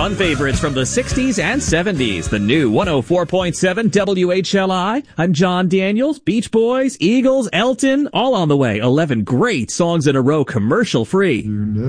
fun favorites from the 60s and 70s. The new 104.7 WHLI. I'm John Daniels, Beach Boys, Eagles, Elton, all on the way. 11 great songs in a row, commercial free.